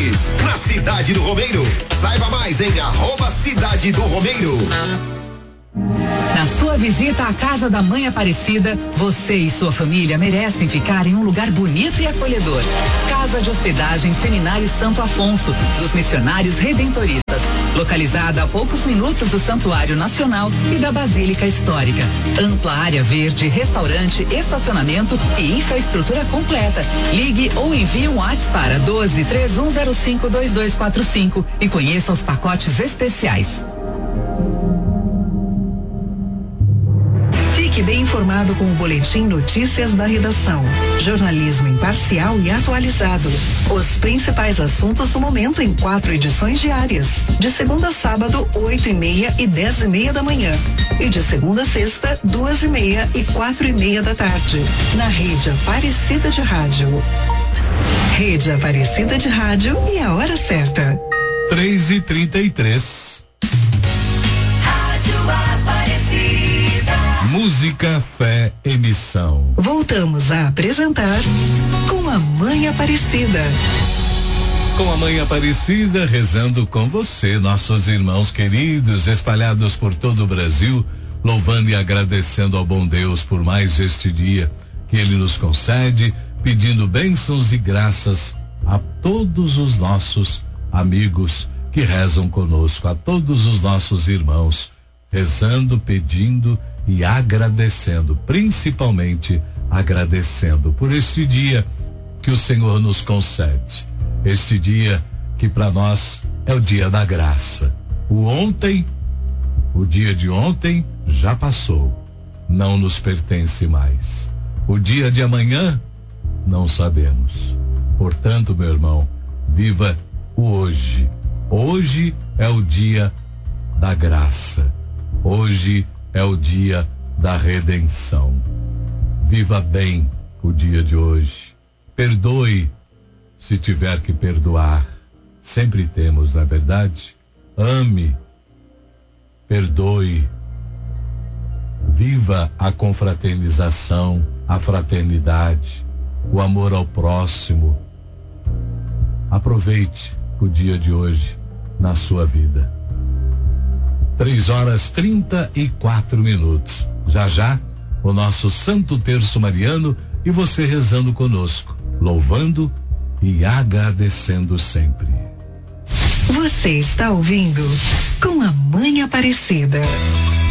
Esportes, na Cidade do Romeiro. Saiba mais em @Cidade do Romeiro. Na sua visita à Casa da Mãe Aparecida, você e sua família merecem ficar em um lugar bonito e acolhedor. Casa de Hospedagem Seminário Santo Afonso, dos Missionários Redentoristas. Localizada a poucos minutos do Santuário Nacional e da Basílica Histórica. Ampla área verde, restaurante, estacionamento e infraestrutura completa. Ligue ou envie um WhatsApp para 12-3105-2245 e conheça os pacotes especiais. Fique bem informado com o Boletim Notícias da Redação. Jornalismo imparcial e atualizado. Os principais assuntos do momento em 4 edições diárias. De segunda a sábado, 8h30 e 10h30 da manhã. E de segunda a sexta, 2h30 e 4h30 da tarde. Na Rede Aparecida de Rádio. Rede Aparecida de Rádio e a hora certa. 3h33. Rádio Aparecida. Música, fé, emissão. Voltamos a apresentar Com a Mãe Aparecida. Com a Mãe Aparecida, rezando com você, nossos irmãos queridos, espalhados por todo o Brasil, louvando e agradecendo ao bom Deus por mais este dia que Ele nos concede, pedindo bênçãos e graças a todos os nossos amigos que rezam conosco, a todos os nossos irmãos, rezando, pedindo e agradecendo, principalmente agradecendo por este dia que o Senhor nos concede. Este dia que para nós é o dia da graça. O dia de ontem já passou, não nos pertence mais. O dia de amanhã não sabemos. Portanto, meu irmão, viva o hoje. Hoje é o dia da graça. Hoje é o dia da redenção. Viva bem o dia de hoje. Perdoe se tiver que perdoar. Sempre temos, não é verdade? Ame. Perdoe. Viva a confraternização, a fraternidade, o amor ao próximo. Aproveite o dia de hoje na sua vida. 3h34. Já, o nosso Santo Terço Mariano e você rezando conosco, louvando e agradecendo sempre. Você está ouvindo Com a Mãe Aparecida.